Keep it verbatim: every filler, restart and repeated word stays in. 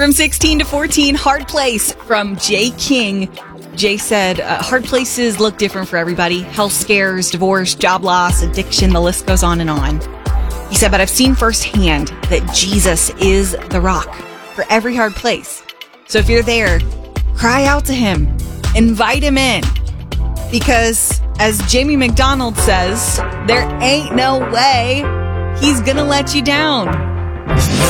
From sixteen to fourteen, Hard Place from Jay King. Jay said, uh, hard places look different for everybody. Health scares, divorce, job loss, addiction, the list goes on and on. He said, but I've seen firsthand that Jesus is the rock for every hard place. So if you're there, cry out to him, invite him in. Because as Jamie McDonald says, there ain't no way he's gonna let you down.